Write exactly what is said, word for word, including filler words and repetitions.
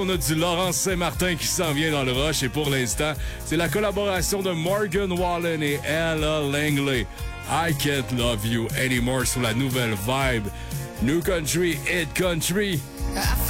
On a du Laurence Saint-Martin qui s'en vient dans le rush et pour l'instant, c'est la collaboration de Morgan Wallen et Ella Langley. I Can't Love You Anymore sur la nouvelle vibe. New Country, Hit Country.